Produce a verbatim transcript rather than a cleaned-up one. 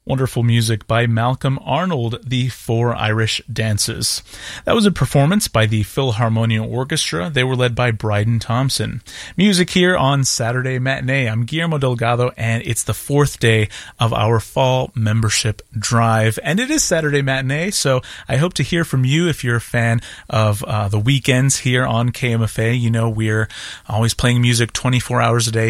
Wonderful music by Malcolm Arnold, the Four Irish Dances. That was a performance by the Philharmonia Orchestra. They were led by Bryden Thompson. Music here on Saturday Matinee. I'm Guillermo Delgado, and it's the fourth day of our fall membership drive. And it is Saturday Matinee, so I hope to hear from you if you're a fan of uh, the weekends here on K M F A. You know, we're always playing music twenty-four hours a day